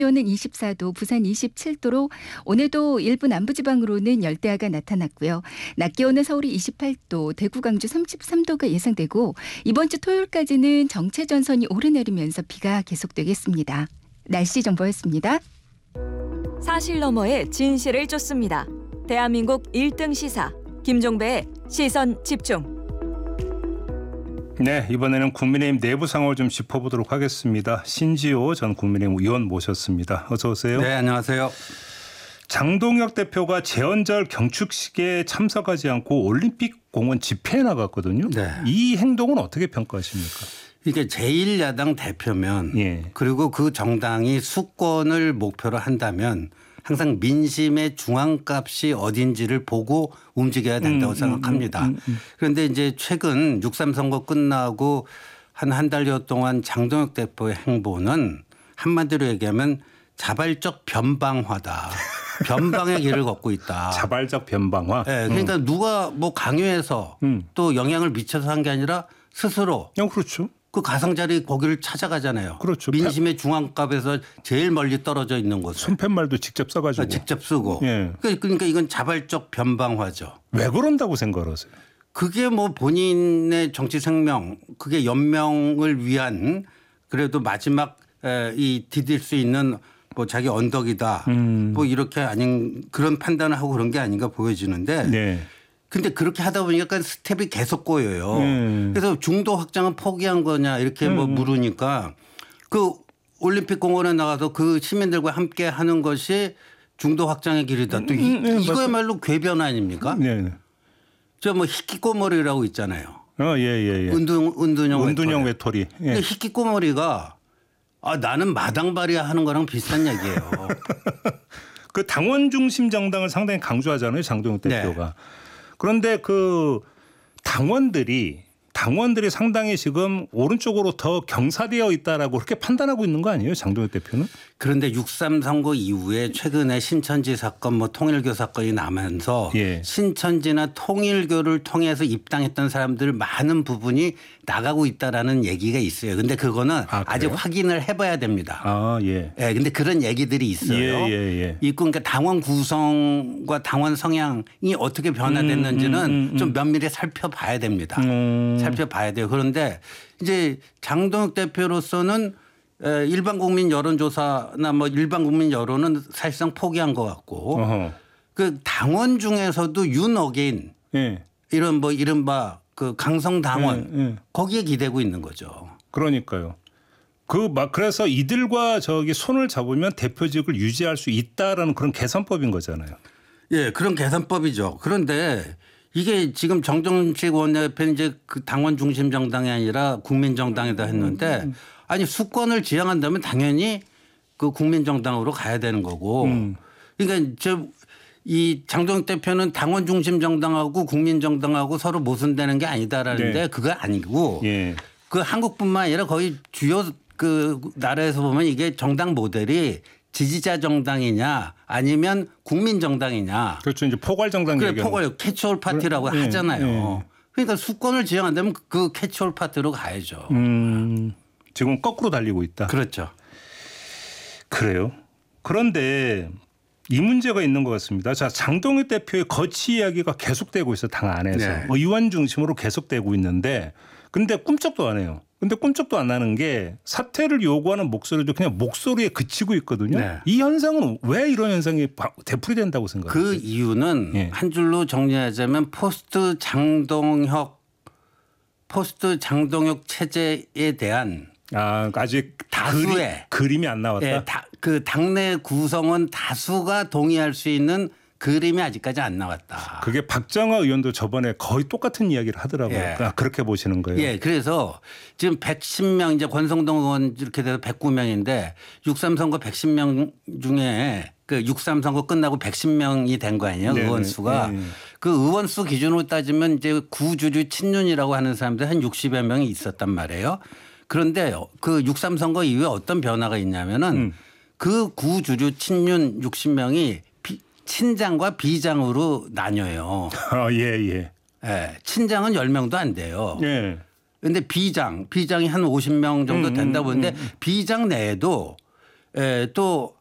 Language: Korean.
오는 24도, 부산 27도로 오늘도 일부 남부지방으로는 열대야가 나타났고요. 낮 기온은 서울이 28도, 대구, 강주 33도가 예상되고 이번 주 토요일까지는 정체전선이 오르내리면서 비가 계속되겠습니다. 날씨 정보였습니다. 사실 너머의 진실을 쫓습니다. 대한민국 1등 시사 김종배의 시선 집중. 네, 이번에는 국민의힘 내부 상황을 좀 짚어보도록 하겠습니다. 신지호 전 국민의힘 의원 모셨습니다. 어서 오세요. 네, 안녕하세요. 장동혁 대표가 재헌절 경축식에 참석하지 않고 올림픽 공원 집회에 나갔거든요. 네. 이 행동은 어떻게 평가하십니까? 이게 제1야당 대표면 그리고 그 정당이 수권을 목표로 한다면 항상 민심의 중앙값이 어딘지를 보고 움직여야 된다고 생각합니다. 그런데 이제 최근 6.3 선거 끝나고 한 달여 동안 장동혁 대표의 행보는 한마디로 얘기하면 자발적 변방화다. 변방의 길을 걷고 있다. 자발적 변방화. 네, 그러니까 누가 뭐 강요해서 또 영향을 미쳐서 한 게 아니라 스스로. 그렇죠. 그 가상자리 거기를 찾아가잖아요. 그렇죠. 민심의 중앙값에서 제일 멀리 떨어져 있는 곳을. 손팻말도 직접 써가지고. 직접 쓰고. 예. 그러니까 이건 자발적 변방화죠. 왜 그런다고 생각하세요? 그게 뭐 본인의 정치 생명, 그게 연명을 위한 그래도 마지막 이 디딜 수 있는 뭐 자기 언덕이다. 뭐 이렇게 아닌 그런 판단을 하고 그런 게 아닌가 보여지는데. 네. 근데 그렇게 하다 보니까 스텝이 계속 꼬여요. 그래서 중도 확장은 포기한 거냐 이렇게 뭐 물으니까 그 올림픽 공원에 나가서 그 시민들과 함께 하는 것이 중도 확장의 길이다. 또 이거야말로 궤변 아닙니까? 네. 저 뭐 히키꼬모리라고 있잖아요. 예. 은둔형 외톨이. 예. 근데 히키꼬모리가 나는 마당발이야 하는 거랑 비슷한 얘기예요. 그 당원 중심 정당을 상당히 강조하잖아요. 장동혁 대표가. 네. 그런데 그 당원들이 상당히 지금 오른쪽으로 더 경사되어 있다라고 그렇게 판단하고 있는 거 아니에요? 장동혁 대표는? 그런데 6.3 선거 이후에 최근에 신천지 사건 뭐 통일교 사건이 나면서 신천지나 통일교를 통해서 입당했던 사람들 많은 부분이 나가고 있다라는 얘기가 있어요. 근데 그거는 아직 확인을 해봐야 됩니다. 예. 근데 그런 얘기들이 있어요. 있고 그러니까 당원 구성과 당원 성향이 어떻게 변화됐는지는 좀 면밀히 살펴봐야 됩니다. 살펴봐야 돼요. 그런데 이제 장동혁 대표로서는 일반 국민 여론조사나 뭐 일반 국민 여론은 사실상 포기한 것 같고 그 당원 중에서도 윤어게인 이런 뭐 이른바 그 강성 당원 거기에 기대고 있는 거죠. 그러니까요. 그래서 이들과 손을 잡으면 대표직을 유지할 수 있다라는 그런 계산법인 거잖아요. 예, 그런 계산법이죠. 그런데 이게 지금 정정식 원내대표는 이제 그 당원 중심 정당이 아니라 국민 정당이다 했는데 아니 수권을 지향한다면 당연히 그 국민 정당으로 가야 되는 거고 그러니까 이 장동혁 대표는 당원 중심 정당하고 국민 정당하고 서로 모순되는 게 아니다라는데 그거 아니고 그 한국뿐만 아니라 거의 주요 그 나라에서 보면 이게 정당 모델이 지지자 정당이냐 아니면 국민 정당이냐. 그렇죠. 이제 포괄 정당 그래 포괄 캐치올 파티라고 하잖아요. 그러니까 수권을 지향한다면 그 캐치올 파티로 가야죠. 지금 거꾸로 달리고 있다. 그렇죠. 그래요. 그런데 이 문제가 있는 것 같습니다. 자, 장동혁 대표의 거취 이야기가 계속되고 있어 당 안에서. 의원 중심으로 계속되고 있는데 근데 꿈쩍도 안 해요. 근데 꿈쩍도 안 하는 게 사퇴를 요구하는 목소리도 그냥 목소리에 그치고 있거든요. 이 현상은 왜 이런 현상이 되풀이된다고 생각하세요? 그 이유는 한 줄로 정리하자면 포스트 장동혁 체제에 대한 아직 다수의 그림이 안 나왔다. 그 당내 구성원 다수가 동의할 수 있는 그림이 아직까지 안 나왔다. 그게 박정화 의원도 저번에 거의 똑같은 이야기를 하더라고요. 그렇게 보시는 거예요. 예, 그래서 지금 110명 이제 권성동 의원 이렇게 돼서 109명인데 6.3 선거 110명 중에 그 6.3 선거 끝나고 110명이 된 거 아니에요. 의원 수가. 그 의원 수 기준으로 따지면 이제 구주주 친윤이라고 하는 사람들 한 60여 명이 있었단 말이에요. 그런데 그 6.3 선거 이후에 어떤 변화가 있냐면은 그 구주주 친윤 60명이 친장과 비장으로 나뉘어요. 예. 친장은 10명도 안 돼요. 그런데 비장이 한 50명 정도 된다고 보는데 비장 내에도 또